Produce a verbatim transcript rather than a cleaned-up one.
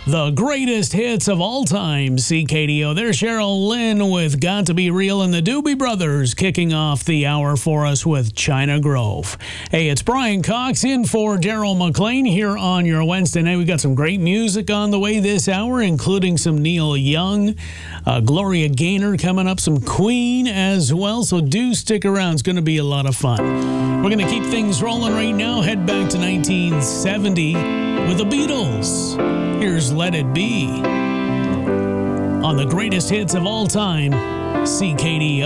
The greatest hits of all time, C K D O. There's Cheryl Lynn with Got to Be Real, and the Doobie Brothers kicking off the hour for us with China Grove. Hey, it's Brian Cox in for Daryl McLean here on your Wednesday night. We got some great music on the way this hour, including some Neil Young, uh, Gloria Gaynor coming up, some Queen as well, so do stick around. It's going to be a lot of fun. We're going to keep things rolling right now. Head back to nineteen seventy with the Beatles. Here's Let It Be on the greatest hits of all time, C K D O.